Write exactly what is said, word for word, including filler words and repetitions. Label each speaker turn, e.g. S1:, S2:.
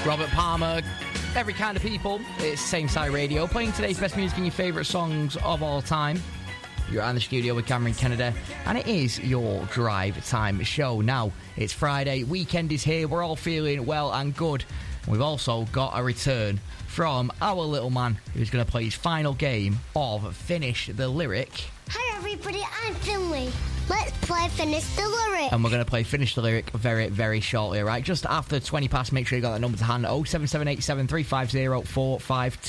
S1: Robert Palmer, every kind of people. It's Same Side Radio, playing today's best music and your favourite songs of all time. You're in the studio with Cameron Kennedy, and it is your Drive Time show. Now, it's Friday, weekend is here, we're all feeling well and good. We've also got a return from our little man, who's going to play his final game of Finish the Lyric.
S2: Hi everybody, I'm Finley. Let's play Finish the Lyric.
S1: And we're going to play Finish the Lyric very, very shortly, right? Just after twenty past, make sure you got that number to hand, oh seven seven eight seven three five zero four five two.